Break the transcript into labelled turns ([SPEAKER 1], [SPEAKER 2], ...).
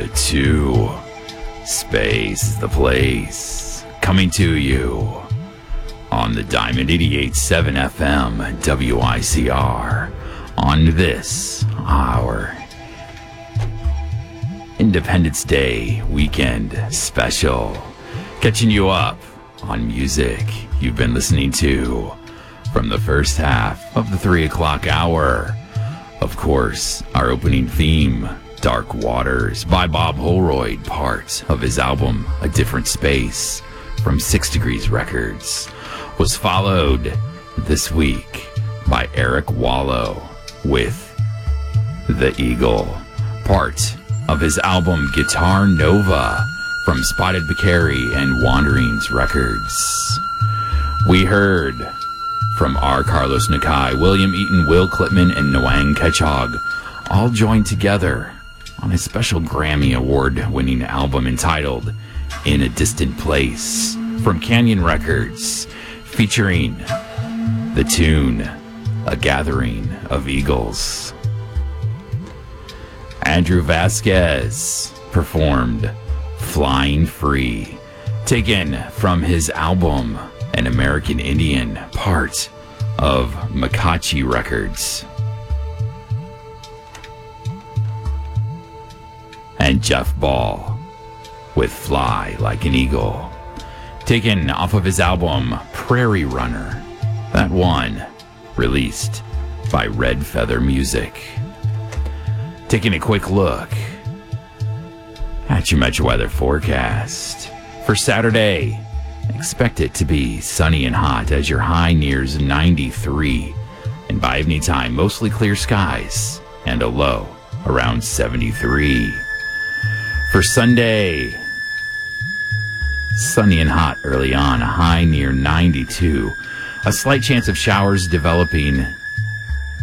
[SPEAKER 1] to Space is the Place, coming to you on the Diamond 88.7 FM WICR on this, our Independence Day weekend special, catching you up on music you've been listening to from the first half of the 3 o'clock hour. Of course, our opening theme, Dark Waters by Bob Holroyd, part of his album A Different Space from 6 Degrees Records, was followed this week by Eric Wallow with The Eagle, part of his album Guitar Nova from Spotted Bacary and Wanderings Records. We heard from R. Carlos Nakai, William Eaton, Will Klipman, and Nwang Kechog, all joined together on a special Grammy Award-winning album entitled In a Distant Place from Canyon Records, featuring the tune A Gathering of Eagles. Andrew Vasquez performed Flying Free, taken from his album An American Indian, part of Makachi Records. And Jeff Ball with Fly Like an Eagle, taken off of his album Prairie Runner, that one released by Red Feather Music. Taking a quick look at your Metro weather forecast for Saturday. Expect it to be sunny and hot as your high nears 93, and by evening time mostly clear skies and a low around 73. For Sunday, sunny and hot early on, a high near 92. A slight chance of showers developing